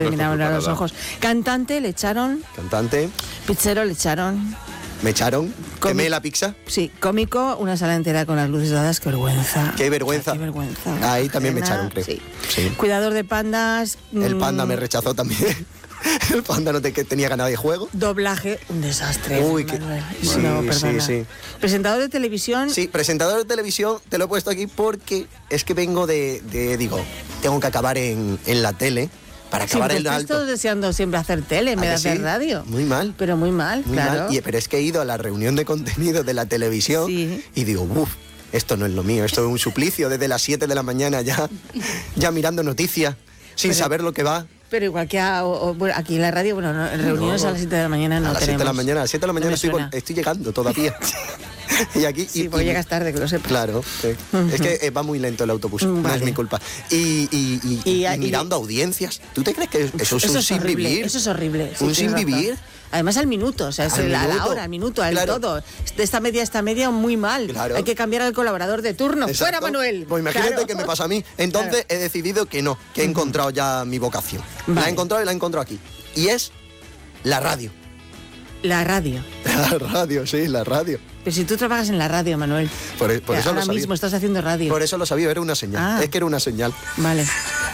Miraron a los ojos. Cantante le echaron. Cantante. Pizzero le echaron. Me echaron. Quemé la pizza. Sí, cómico, una sala entera con las luces dadas. Qué vergüenza. Qué vergüenza. Qué vergüenza. Ahí también me echaron, creo. Sí. Sí. Cuidador de pandas. El panda me rechazó también. El panda no tenía ganas de juego. Doblaje, un desastre. Uy, sí, no, perdona. sí. Presentador de televisión. Sí, presentador de televisión, te lo he puesto aquí porque es que vengo digo, tengo que acabar en la tele para acabar en lo alto. Estoy deseando siempre hacer tele, me da hacer radio. Muy mal. Pero muy mal, muy claro. Mal. Pero es que he ido a la reunión de contenido de la televisión y digo, esto no es lo mío, esto es un suplicio desde las 7 de la mañana ya mirando noticias, sin saber lo que va. Pero igual que aquí en la radio, bueno, en reuniones a las 7 de la mañana no tenemos. A las 7 de la mañana, a las 7 de la mañana estoy llegando todavía. Y aquí, sí, porque llegas tarde, que lo sepas. Claro, sí. Es que va muy lento el autobús, no es mi culpa. Y mirando audiencias, ¿tú te crees que eso es un sin vivir? Eso es horrible. ¿Un sin vivir? Además al minuto, o sea, es a la hora, al minuto, al todo. De esta media, muy mal. Claro. Hay que cambiar al colaborador de turno. Exacto. ¡Fuera, Manuel! Pues imagínate que me pasa a mí. Entonces he decidido que no, que he encontrado ya mi vocación. Vale. La he encontrado y la he encontrado aquí. Y es la radio. La radio. La radio, sí, la radio. Pero si tú trabajas en la radio, Manuel. Por eso ahora lo mismo estás haciendo radio. Por eso lo sabía, era una señal. Es que era una señal. Vale.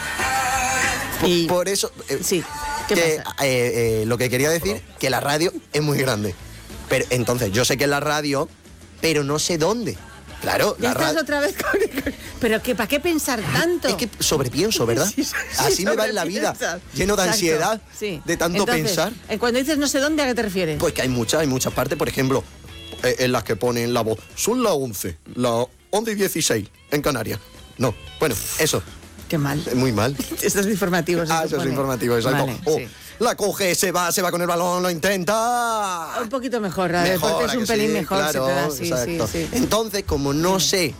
Por eso... sí. Que, lo que quería decir, que la radio es muy grande. Pero entonces, yo sé que es la radio, pero no sé dónde. Claro, ya estás otra vez con... Pero que, ¿para qué pensar tanto? Es que sobrepienso, ¿verdad? Sí, así me va en la vida, lleno de ansiedad, de tanto pensar. Cuando dices no sé dónde, ¿a qué te refieres? Pues que hay muchas partes, por ejemplo, en las que ponen la voz. Son las 11, las 11:16 en Canarias. No, bueno, eso. Qué mal. Muy mal. Estos informativos. Eso es informativo, exacto. Vale, la coge, se va con el balón, lo intenta. Un poquito mejor, la deporte es un pelín mejor. Claro, se te da, sí. Entonces, como no sé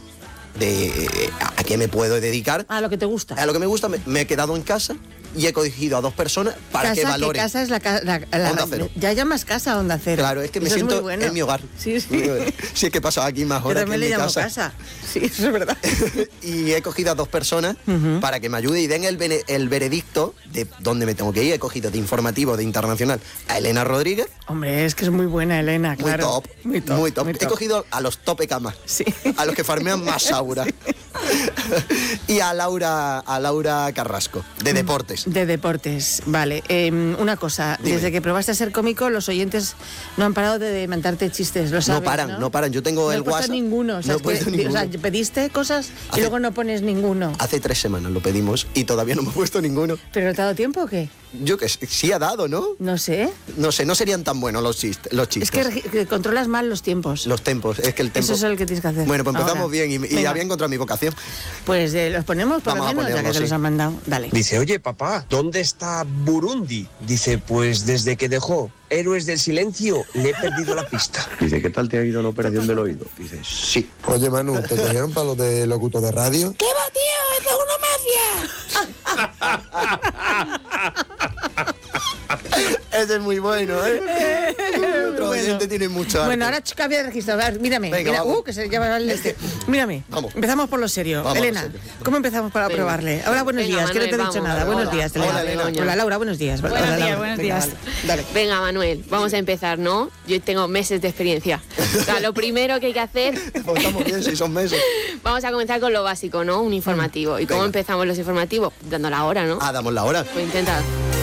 a qué me puedo dedicar. A lo que te gusta. A lo que me gusta, me he quedado en casa y he cogido a 2 personas para que valoren. Casa es la Onda Cero. Ya llamas casa Onda Cero. Claro, es que me siento en mi hogar. Sí. Sí, es que he pasado aquí más horas que en mi casa. Sí, eso es verdad. Y he cogido a 2 personas para que me ayuden y den el veredicto de dónde me tengo que ir. He cogido de informativo, de internacional, a Elena Rodríguez. Hombre, es que es muy buena Elena, claro. Muy top. He cogido a los tope camas. Sí. A los que farmean más Aura. Sí. Y a Laura Carrasco, de deportes. De deportes, vale. Una cosa, Dime. Desde que probaste a ser cómico, los oyentes no han parado de mandarte chistes, lo sabes, no paran. Yo tengo el WhatsApp. Ninguno. No he puesto ninguno. O sea, pediste cosas y luego no pones ninguno. Hace 3 semanas lo pedimos y todavía no me he puesto ninguno. ¿Pero te ha dado tiempo o qué? Yo que sí ha dado, ¿no? No sé. No serían tan buenos los chistes. Es que controlas mal los tiempos. Los tempos, es que el tempo... Eso es el que tienes que hacer. Bueno, pues empezamos bien y había encontrado mi vocación. Pues los ponemos por lo menos, ya que te los han mandado. Dale. Dice, oye papá, ¿dónde está Burundi? Dice, pues desde que dejó Héroes del Silencio le he perdido la pista. Dice, ¿qué tal te ha ido la operación del oído? Dice, sí. Oye Manu, ¿te cogieron para los de locutor de radio? ¿Qué va, tío? ¡Es una mafia! Ese es muy bueno, ¿eh? Otro oyente tiene mucho arte. Bueno, ahora cambia de registro. A ver, mírame. Venga, mira, que se llama el este. Mírame. Vamos. Empezamos por lo serio. Vamos, Elena, serio. ¿cómo empezamos para probarle? Hola, buenos días. Manuel, Que no te he dicho nada. Buenos días, Elena. Hola, Elena. Hola, Laura, buenos días. Buenos días, Laura. buenos días. Dale. Venga, Manuel, vamos a empezar, ¿no? Yo tengo meses de experiencia. O sea, lo primero que hay que hacer... Pues estamos bien, si son meses. Vamos a comenzar con lo básico, ¿no? Un informativo. ¿Y cómo empezamos los informativos? Dando la hora, ¿no? Damos la hora. Pues intenta.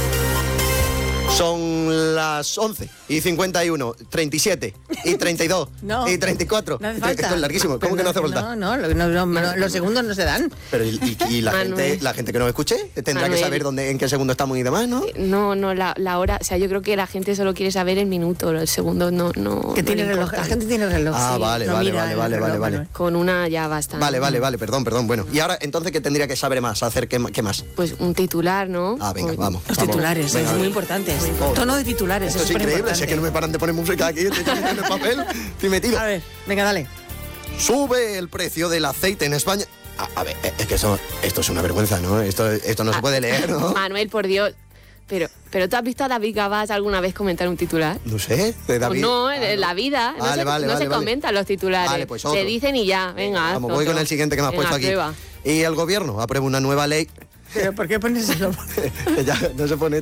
Son las 11:51, 37 y 32 No. y 34. No hace falta. Esto es larguísimo. ¿Cómo que no hace falta? No, los segundos no se dan. Pero y la gente que nos escuche tendrá Manuel. que saber en qué segundo estamos y demás, ¿no? No, la hora... O sea, yo creo que la gente solo quiere saber el minuto, el segundo no... Que no tiene le reloj. importa. La gente tiene reloj. Ah, sí. vale, No vale, mira el reloj, vale. Manuel. Con una ya basta. Vale, perdón. Bueno, y ahora, entonces, ¿qué tendría que saber más? ¿Hacer qué más? Pues un titular, ¿no? Venga, vamos. Los titulares, Venga, es muy importante. Tono de titulares, Esto es increíble, si es que no me paran de poner música aquí, estoy en el papel, estoy metido. A ver, venga, dale. Sube el precio del aceite en España. A ver, es que esto es una vergüenza, ¿no? Esto no se puede leer, ¿no? Manuel, por Dios. Pero ¿tú has visto a David Gabás alguna vez comentar un titular? No sé, de David. Pues no, en la vida. No se comentan los titulares. Vale, pues se dicen y ya, venga. Vamos, voy con el siguiente que me has puesto aquí. Prueba. Y el gobierno aprueba una nueva ley. ¿Pero por qué pones eso? Ya no se pone